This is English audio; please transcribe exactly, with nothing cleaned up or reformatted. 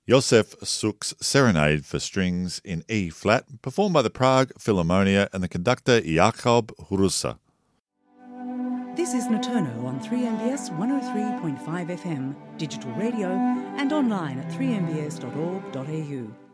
Josef Suk's Serenade for Strings in E-flat, performed by the Prague Philharmonia and the conductor Jakob Hrusa. This is Noturno on three M B S one oh three point five F M, digital radio and online at three m b s dot org dot a u.